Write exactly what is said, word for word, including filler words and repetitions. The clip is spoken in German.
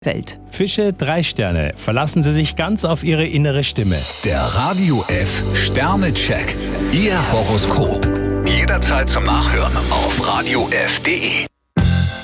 Welt. Fische, drei Sterne. Verlassen Sie sich ganz auf Ihre innere Stimme. Der Radio F Sternecheck. Ihr Horoskop. Jederzeit zum Nachhören auf radio f punkt de.